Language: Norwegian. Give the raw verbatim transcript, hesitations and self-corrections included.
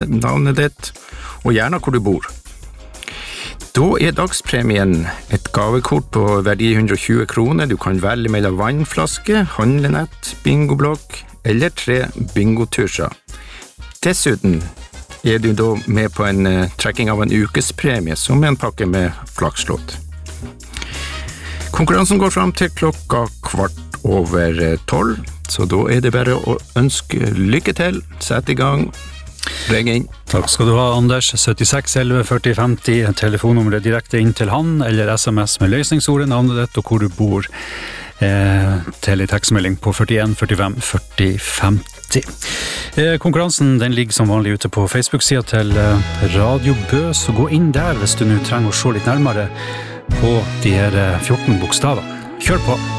navnet ditt, og gjerne hvor du bor. Da er dagspremien et gavekort på verdi hundre og tjue kroner. Du kan velge mellom vannflaske, handlenett, bingoblokk eller tre bingotusjer. Dessuten er du da med på en uh, trekking av en ukespremie som en pakke med flakslott. Konkurransen går fram til klokka kvart over tolv, så da er det bare å ønske lykke til, sette i gang, ring inn. Takk skal du ha, Anders. syttiseks elleve førti femti, telefonnummeret direkte inn til han, eller sms med løsningsordet, navnet ditt og hvor du bor, eh, til en tekstmelding på førtien førtifem førti femti. Eh, konkurransen den ligger som vanlig ute på Facebook-siden til eh, Radio Bø, så gå inn der hvis du nå trenger å se litt nærmere på de her fjorten bokstaver. Kjør på!